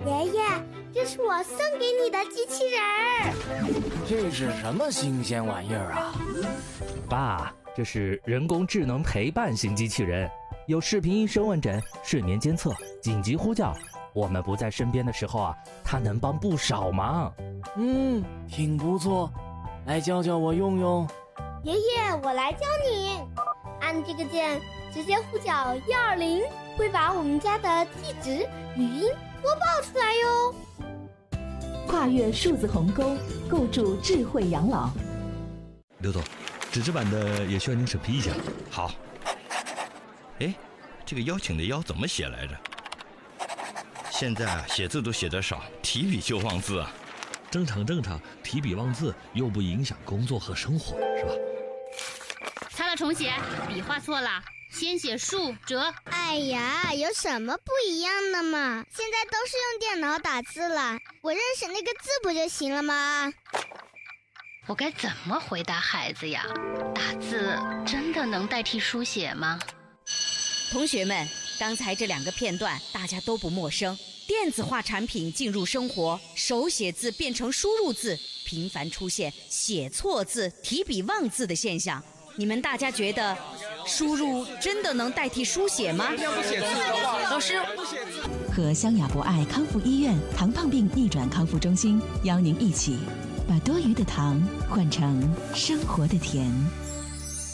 爷爷，这是我送给你的机器人儿。 这是什么新鲜玩意儿啊？ 爸，这是人工智能陪伴型机器人，有视频医生问诊、睡眠监测、紧急呼叫。我们不在身边的时候啊，它能帮不少忙。 挺不错，来教教我用用。 爷爷，我来教你，按这个键，直接呼叫120，会把我们家的地址、语音播报出来哟。 跨越数字鸿沟，构筑智慧养老。 刘总，纸质版的也需要您审批一下。 好。哎，这个邀请的邀怎么写来着？现在啊，写字都写得少，提笔就忘字啊。 正常，提笔忘字又不影响工作和生活，是吧？ 擦了重写，笔画错了，先写竖折。 哎呀，有什么不一样的嘛？现在都是用电脑打字了，我认识那个字不就行了吗？ 我该怎么回答孩子呀？打字真的能代替书写吗？ 同学们，刚才这2个片段大家都不陌生。电子化产品进入生活，手写字变成输入字，频繁出现写错字、提笔忘字的现象。你们大家觉得输入真的能代替书写吗？ 老师， 和湘雅博爱康复医院糖胖病逆转康复中心邀您一起把多余的糖换成生活的甜。